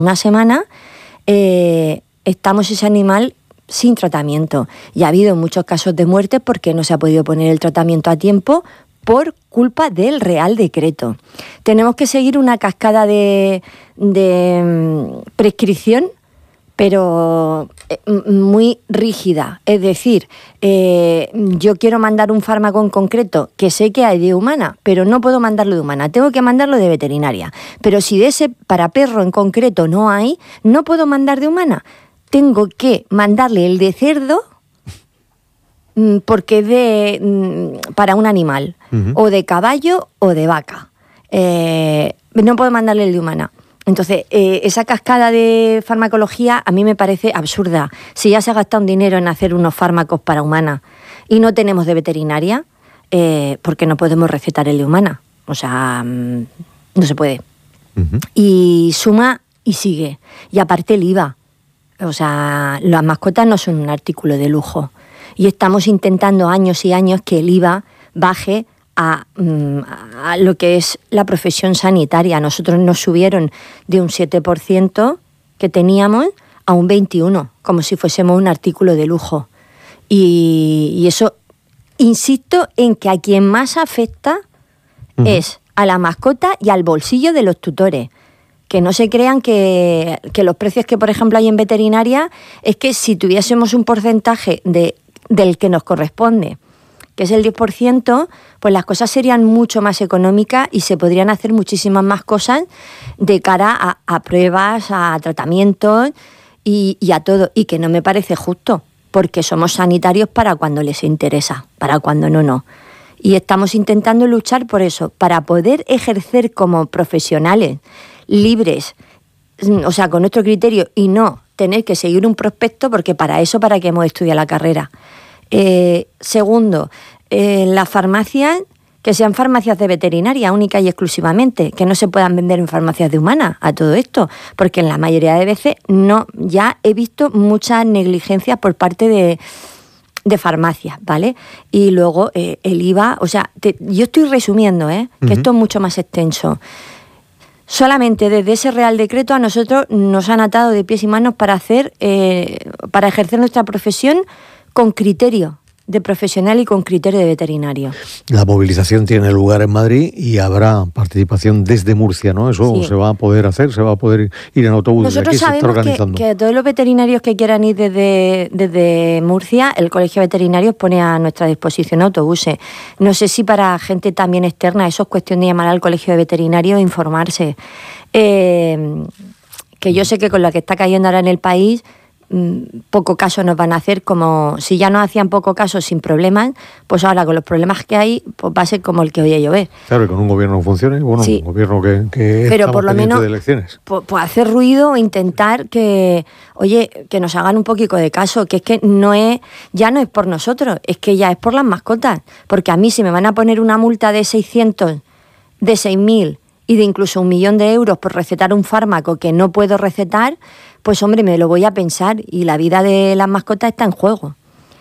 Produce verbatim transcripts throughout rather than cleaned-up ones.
una semana eh, estamos ese animal sin tratamiento. Y ha habido muchos casos de muerte porque no se ha podido poner el tratamiento a tiempo por culpa del Real Decreto. Tenemos que seguir una cascada de, de um, prescripción, pero muy rígida. Es decir, eh, yo quiero mandar un fármaco en concreto que sé que hay de humana, pero no puedo mandarlo de humana, tengo que mandarlo de veterinaria. Pero si de ese para perro en concreto no hay, no puedo mandar de humana. Tengo que mandarle el de cerdo porque es de, para un animal, uh-huh. o de caballo o de vaca. Eh, no puedo mandarle el de humana. Entonces, eh, esa cascada de farmacología a mí me parece absurda. Si ya se ha gastado un dinero en hacer unos fármacos para humana y no tenemos de veterinaria, eh, ¿por qué no podemos recetar el de humana? O sea, mmm, no se puede. Uh-huh. Y suma y sigue. Y aparte el I V A. O sea, las mascotas no son un artículo de lujo. Y estamos intentando años y años que el I V A baje A, a lo que es la profesión sanitaria. Nosotros nos subieron de un siete por ciento que teníamos a un veintiuno por ciento, como si fuésemos un artículo de lujo. Y, y eso, insisto en que a quien más afecta uh-huh. es a la mascota y al bolsillo de los tutores. Que no se crean que, que los precios que, por ejemplo, hay en veterinaria, es que si tuviésemos un porcentaje de, del que nos corresponde, que es el diez por ciento, pues las cosas serían mucho más económicas y se podrían hacer muchísimas más cosas de cara a, a pruebas, a tratamientos y, y a todo. Y que no me parece justo, porque somos sanitarios para cuando les interesa, para cuando no, no. Y estamos intentando luchar por eso, para poder ejercer como profesionales libres, o sea, con nuestro criterio, y no tener que seguir un prospecto, porque para eso, para que hemos estudiado la carrera. Eh, segundo, eh, las farmacias, que sean farmacias de veterinaria única y exclusivamente, que no se puedan vender en farmacias de humana a todo esto, porque en la mayoría de veces no, ya he visto muchas negligencias por parte de, de farmacias, ¿vale? Y luego eh, el I V A, o sea, te, yo estoy resumiendo, ¿eh? Que uh-huh. esto es mucho más extenso. Solamente desde ese Real Decreto a nosotros nos han atado de pies y manos para hacer, eh, para ejercer nuestra profesión con criterio de profesional y con criterio de veterinario. La movilización tiene lugar en Madrid y habrá participación desde Murcia, ¿no? Eso sí. Se va a poder hacer, se va a poder ir en autobús. Nosotros desde aquí sabemos se está organizando. Que, que todos los veterinarios que quieran ir desde, desde Murcia, el Colegio de Veterinarios pone a nuestra disposición autobuses. No sé si para gente también externa, eso es cuestión de llamar al Colegio de Veterinarios e informarse. Eh, que yo sé que con lo que está cayendo ahora en el país, poco caso nos van a hacer, como si ya nos hacían poco caso sin problemas, pues ahora con los problemas que hay, pues va a ser como el que oye llover. Claro, que con un gobierno no funcione, bueno, sí. un gobierno que, que pero por lo menos de elecciones. Pues, pues hacer ruido o intentar que, oye, que nos hagan un poquito de caso, que es que no es, ya no es por nosotros, es que ya es por las mascotas, porque a mí si me van a poner una multa de seiscientos, de seis mil y de incluso un millón de euros por recetar un fármaco que no puedo recetar, pues hombre, me lo voy a pensar, y la vida de las mascotas está en juego.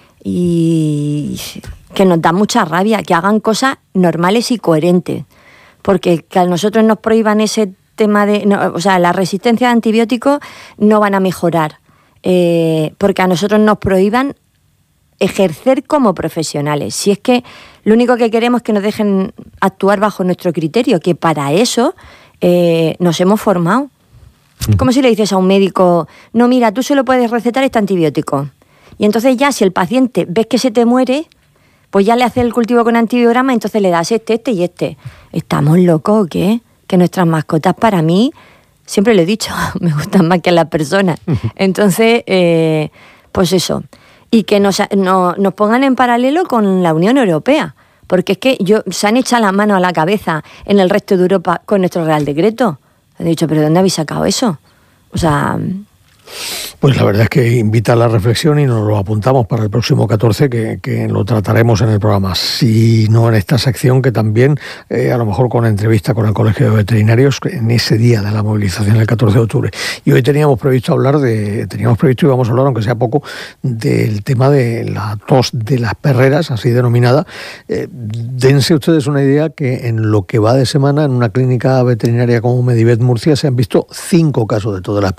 Y que nos da mucha rabia, que hagan cosas normales y coherentes, porque que a nosotros nos prohíban ese tema de... No, o sea, la resistencia a antibióticos no van a mejorar, eh, porque a nosotros nos prohíban ejercer como profesionales. Si es que lo único que queremos es que nos dejen actuar bajo nuestro criterio, que para eso eh, nos hemos formado. Como si le dices a un médico, no, mira, tú solo puedes recetar este antibiótico. Y entonces ya, si el paciente ves que se te muere, pues ya le hace el cultivo con antibiograma, entonces le das este, este y este. ¿Estamos locos o qué? Que nuestras mascotas, para mí, siempre lo he dicho, me gustan más que las personas. Entonces, eh, pues eso. Y que nos, no, nos pongan en paralelo con la Unión Europea. Porque es que yo, se han echado la mano a la cabeza en el resto de Europa con nuestro Real Decreto. He dicho, ¿pero dónde habéis sacado eso? O sea... Pues la verdad es que invita a la reflexión y nos lo apuntamos para el próximo catorce, que, que lo trataremos en el programa. Si no en esta sección, que también, eh, a lo mejor con entrevista con el Colegio de Veterinarios, en ese día de la movilización, el catorce de octubre. Y hoy teníamos previsto hablar de, teníamos previsto y vamos a hablar, aunque sea poco, del tema de la tos de las perreras, así denominada. Eh, dense ustedes una idea que en lo que va de semana, en una clínica veterinaria como Medivet Murcia, se han visto cinco casos de tos de las perreras.